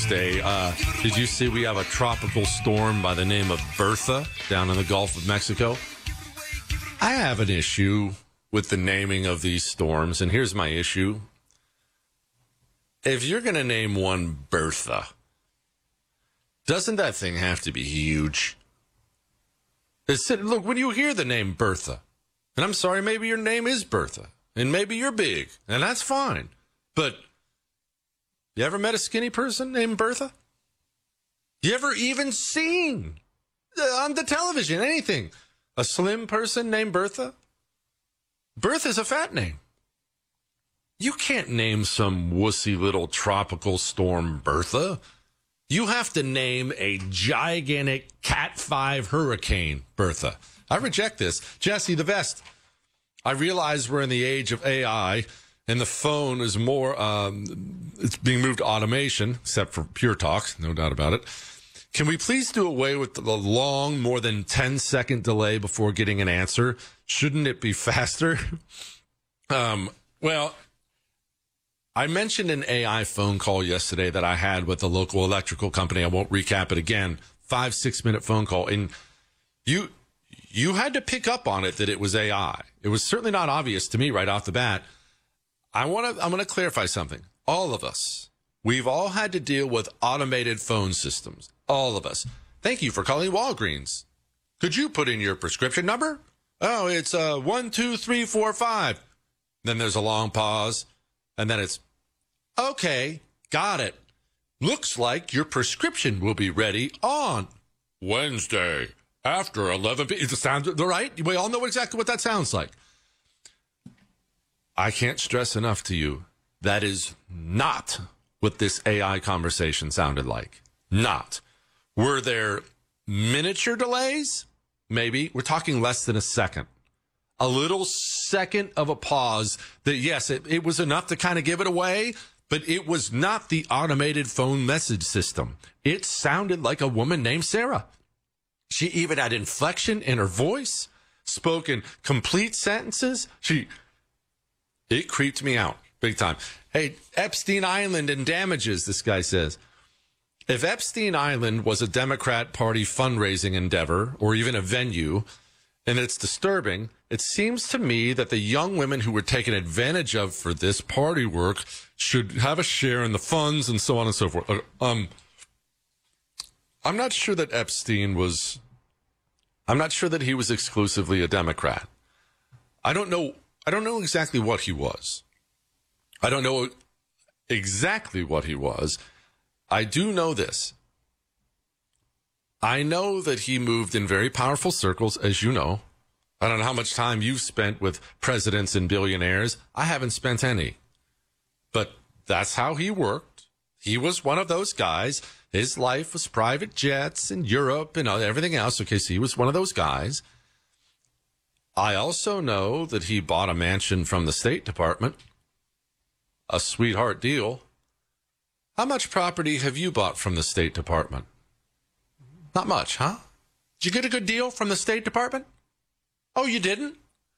Thursday. Did you see we have a tropical storm by the name of Bertha down in the Gulf of Mexico? I have an issue with the naming of these storms, and here's my issue. If you're going to name one Bertha, doesn't that thing have to be huge? Look, when you hear the name Bertha, and I'm sorry, maybe your name is Bertha, and maybe you're big, and that's fine, but you ever met a skinny person named Bertha? You ever even seen on the television anything a slim person named Bertha? Bertha's a fat name. You can't name some wussy little tropical storm Bertha. You have to name a gigantic Cat 5 hurricane Bertha. I reject this. Jesse, the best. I realize we're in the age of AI, and the phone is more, it's being moved to automation, except for Pure Talk, no doubt about it. Can we please do away with the long, more than 10-second delay before getting an answer? Shouldn't it be faster? Well, I mentioned an AI phone call yesterday that I had with a local electrical company. I won't recap it again. 5-6 minute phone call. And you had to pick up on it that it was AI. It was certainly not obvious to me right off the bat. I'm going to clarify something. All of us, we've all had to deal with automated phone systems. All of us. Thank you for calling Walgreens. Could you put in your prescription number? Oh, it's 12345. Then there's a long pause, and then it's, okay, got it. Looks like your prescription will be ready on Wednesday after 11 p.m. It sounds right. We all know exactly what that sounds like. I can't stress enough to you, that is not what this AI conversation sounded like. Not. Were there miniature delays? Maybe. We're talking less than a second. A little second of a pause that, yes, it was enough to kind of give it away, but it was not the automated phone message system. It sounded like a woman named Sarah. She even had inflection in her voice, spoke in complete sentences. It creeped me out big time. Hey, Epstein Island and damages, this guy says. If Epstein Island was a Democrat Party fundraising endeavor or even a venue, and it's disturbing, it seems to me that the young women who were taken advantage of for this party work should have a share in the funds and so on and so forth. I'm not sure that I'm not sure that he was exclusively a Democrat. I don't know exactly what he was. I don't know exactly what he was. I do know this. I know that he moved in very powerful circles, as you know. I don't know how much time you've spent with presidents and billionaires. I haven't spent any. But that's how he worked. He was one of those guys. His life was private jets in Europe and everything else. Okay, so he was one of those guys. I also know that he bought a mansion from the State Department. A sweetheart deal. How much property have you bought from the State Department? Not much, huh? Did you get a good deal from the State Department? Oh, you didn't?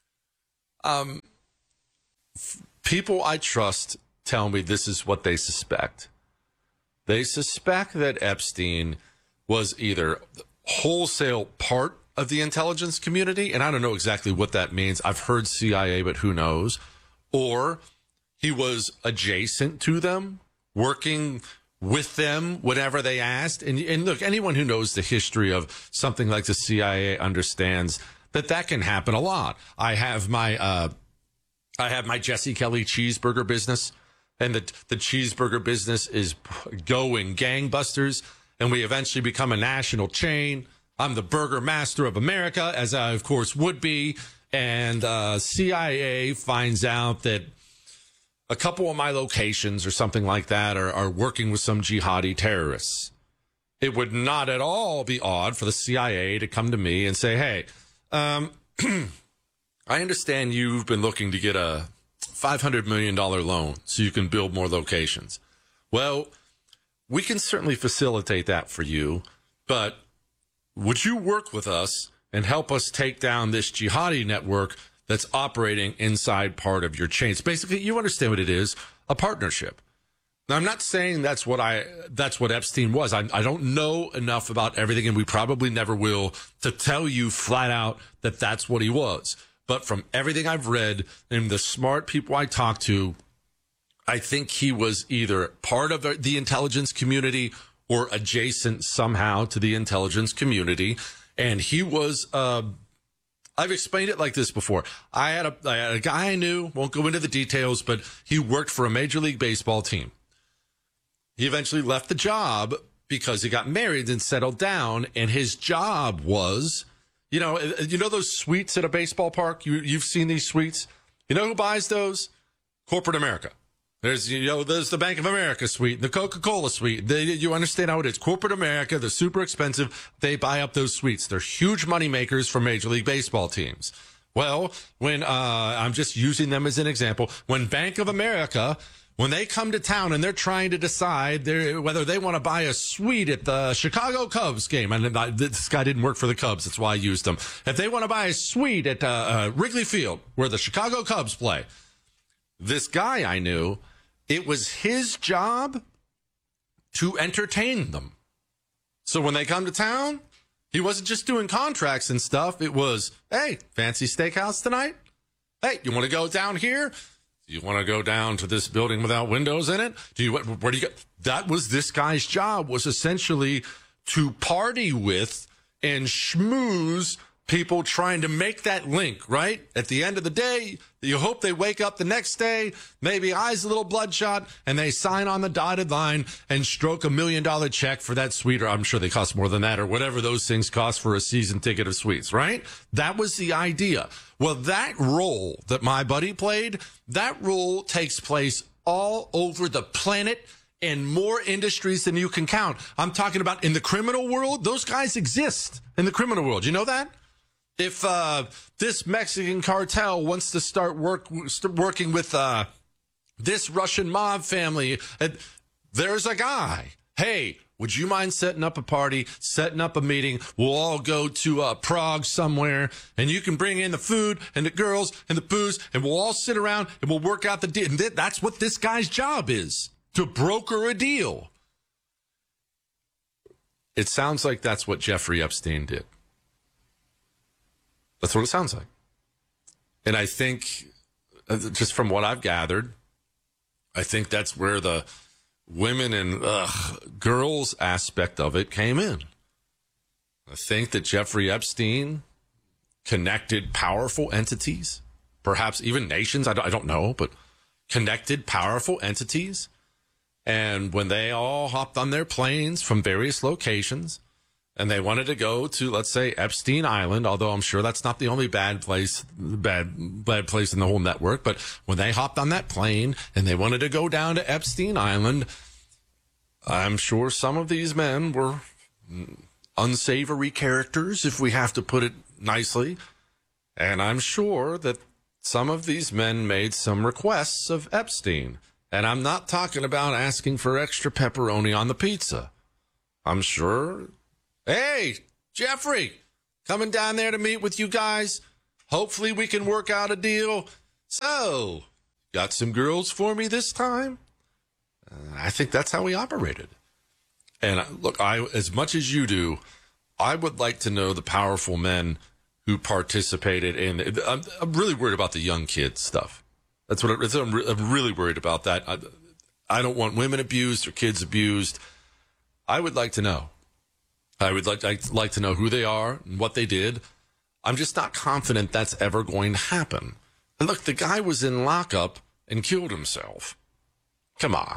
People I trust tell me this is what they suspect. They suspect that Epstein was either wholesale part of the intelligence community, and I don't know exactly what that means. I've heard CIA, but who knows? Or he was adjacent to them, working with them whenever they asked. And look, anyone who knows the history of something like the CIA understands that can happen a lot. I have my Jesse Kelly cheeseburger business, and the cheeseburger business is going gangbusters, and we eventually become a national chain. I'm the burger master of America, as I, of course, would be. And CIA finds out that a couple of my locations or something like that are working with some jihadi terrorists. It would not at all be odd for the CIA to come to me and say, hey, I understand you've been looking to get a $500 million loan so you can build more locations. Well, we can certainly facilitate that for you, but would you work with us and help us take down this jihadi network that's operating inside part of your chains? Basically, you understand what it is, a partnership. Now, I'm not saying that's what Epstein was. I don't know enough about everything, and we probably never will, to tell you flat out that that's what he was. But from everything I've read and the smart people I talk to, I think he was either part of the intelligence community or adjacent somehow to the intelligence community. And he was, I've explained it like this before. I had a guy I knew, won't go into the details, but he worked for a Major League Baseball team. He eventually left the job because he got married and settled down. And his job was, you know those suites at a baseball park? You've seen these suites. You know who buys those? Corporate America. There's the Bank of America suite, the Coca-Cola suite. You understand how it is. Corporate America, they're super expensive. They buy up those suites. They're huge money makers for Major League Baseball teams. Well, when I'm just using them as an example, when Bank of America, when they come to town and they're trying to decide whether they want to buy a suite at the Chicago Cubs game, and this guy didn't work for the Cubs, that's why I used him. If they want to buy a suite at Wrigley Field, where the Chicago Cubs play, this guy I knew, it was his job to entertain them. So when they come to town, he wasn't just doing contracts and stuff. It was, hey, fancy steakhouse tonight? Hey, you want to go down here? Do you want to go down to this building without windows in it? Where do you go? That was this guy's job, was essentially to party with and schmooze people trying to make that link, right? At the end of the day, you hope they wake up the next day, maybe eyes a little bloodshot, and they sign on the dotted line and stroke $1 million check for that suite, or I'm sure they cost more than that, or whatever those things cost for a season ticket of suites, right? That was the idea. Well, that role that my buddy played, that role takes place all over the planet in more industries than you can count. I'm talking about in the criminal world. Those guys exist in the criminal world. You know that? If this Mexican cartel wants to start working with this Russian mob family, there's a guy. Hey, would you mind setting up a party, setting up a meeting? We'll all go to Prague somewhere, and you can bring in the food and the girls and the booze, and we'll all sit around and we'll work out the deal. And that's what this guy's job is, to broker a deal. It sounds like that's what Jeffrey Epstein did. That's what it sounds like. And I think, just from what I've gathered, I think that's where the women and girls aspect of it came in. I think that Jeffrey Epstein connected powerful entities, perhaps even nations, I don't know, but connected powerful entities. And when they all hopped on their planes from various locations, and they wanted to go to, let's say, Epstein Island, although I'm sure that's not the only bad place in the whole network. But when they hopped on that plane and they wanted to go down to Epstein Island, I'm sure some of these men were unsavory characters, if we have to put it nicely. And I'm sure that some of these men made some requests of Epstein. And I'm not talking about asking for extra pepperoni on the pizza. I'm sure... Hey, Jeffrey, coming down there to meet with you guys. Hopefully we can work out a deal. So, got some girls for me this time? I think that's how we operated. And look, as much as you do, I would like to know the powerful men who participated in. I'm really worried about the young kids stuff. I'm really worried about that. I don't want women abused or kids abused. I would like to know. I would like to know who they are and what they did. I'm just not confident that's ever going to happen. And look, the guy was in lockup and killed himself. Come on.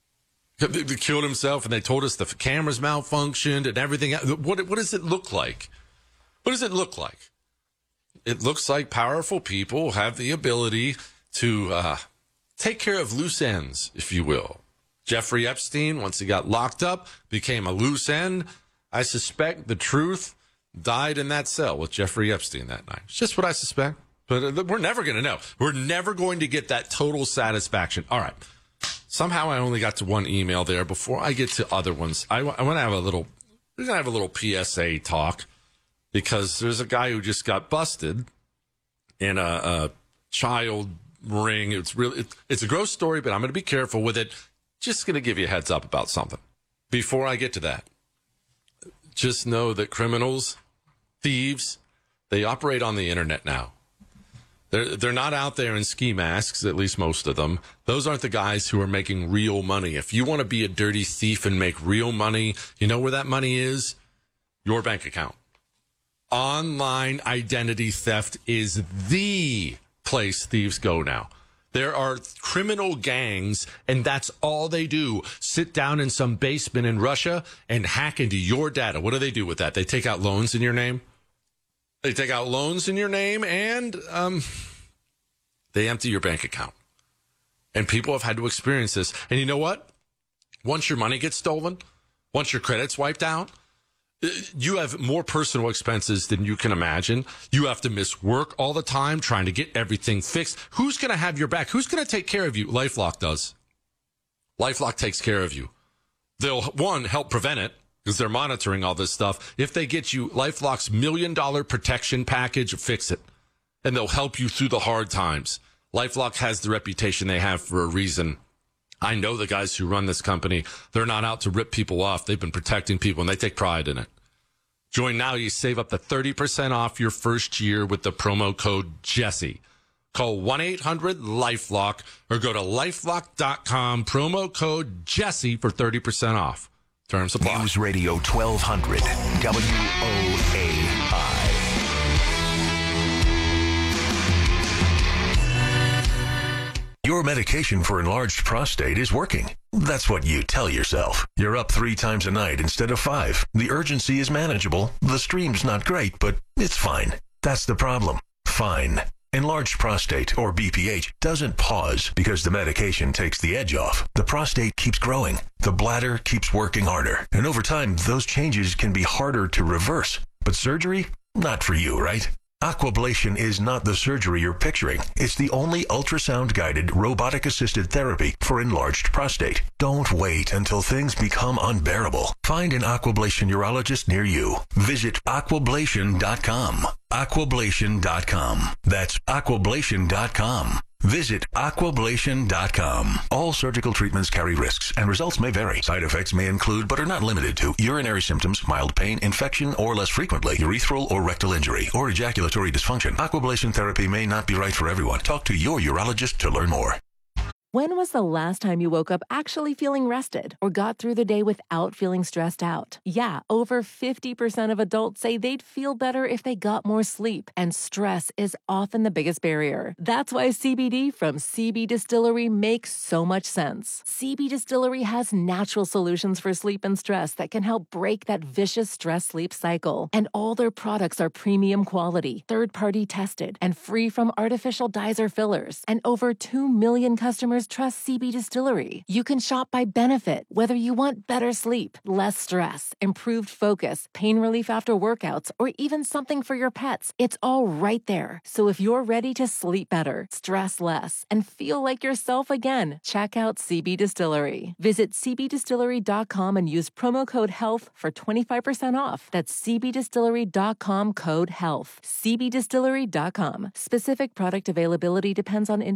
He killed himself, and they told us the cameras malfunctioned and everything. What does it look like? What does it look like? It looks like powerful people have the ability to take care of loose ends, if you will. Jeffrey Epstein, once he got locked up, became a loose end. I suspect the truth died in that cell with Jeffrey Epstein that night. It's just what I suspect. But we're never going to know. We're never going to get that total satisfaction. All right. Somehow I only got to one email there. Before I get to other ones, I want to have we're going to have a little PSA talk, because there's a guy who just got busted in a child ring. It's a gross story, but I'm going to be careful with it. just going to give you a heads up about something. Before I get to that, just know that criminals, thieves, they operate on the internet now. They're not out there in ski masks, at least most of them. Those aren't the guys who are making real money. If you want to be a dirty thief and make real money, you know where that money is? Your bank account. Online identity theft is the place thieves go now. There are criminal gangs, and that's all they do. Sit down in some basement in Russia and hack into your data. What do they do with that? They take out loans in your name. They take out loans in your name, and they empty your bank account. And people have had to experience this. And you know what? Once your money gets stolen, once your credit's wiped out, you have more personal expenses than you can imagine. You have to miss work all the time trying to get everything fixed. Who's going to have your back? Who's going to take care of you? LifeLock does. LifeLock takes care of you. They'll, one, help prevent it because they're monitoring all this stuff. If they get you LifeLock's $1 million protection package, fix it. And they'll help you through the hard times. LifeLock has the reputation they have for a reason. I know the guys who run this company. They're not out to rip people off. They've been protecting people, and they take pride in it. Join now. You save up to 30% off your first year with the promo code Jesse. Call 1-800-LifeLock or go to LifeLock.com. Promo code Jesse for 30% off. Terms apply. News Radio 1200 WOAI. Your medication for enlarged prostate is working. That's what you tell yourself. You're up 3 times a night instead of 5. The urgency is manageable. The stream's not great, but it's fine. That's the problem. Fine. Enlarged prostate, or BPH, doesn't pause because the medication takes the edge off. The prostate keeps growing. The bladder keeps working harder. And over time, those changes can be harder to reverse. But surgery? Not for you, right? Aquablation is not the surgery you're picturing. It's the only ultrasound-guided, robotic-assisted therapy for enlarged prostate. Don't wait until things become unbearable. Find an Aquablation urologist near you. Visit aquablation.com. Aquablation.com. That's aquablation.com. Visit aquablation.com. All surgical treatments carry risks, and results may vary. Side effects may include, but are not limited to, urinary symptoms, mild pain, infection, or less frequently, urethral or rectal injury, or ejaculatory dysfunction. Aquablation therapy may not be right for everyone. Talk to your urologist to learn more. When was the last time you woke up actually feeling rested or got through the day without feeling stressed out? Yeah, over 50% of adults say they'd feel better if they got more sleep, and stress is often the biggest barrier. That's why CBD from CB Distillery makes so much sense. CB Distillery has natural solutions for sleep and stress that can help break that vicious stress-sleep cycle. And all their products are premium quality, third-party tested, and free from artificial dyes or fillers. And over 2 million customers trust CB Distillery. You can shop by benefit, whether you want better sleep, less stress, improved focus, pain relief after workouts, or even something for your pets. It's all right there. So if you're ready to sleep better, stress less, and feel like yourself again, check out CB Distillery. Visit cbdistillery.com and use promo code HEALTH for 25% off. That's cbdistillery.com, code HEALTH. cbdistillery.com. Specific product availability depends on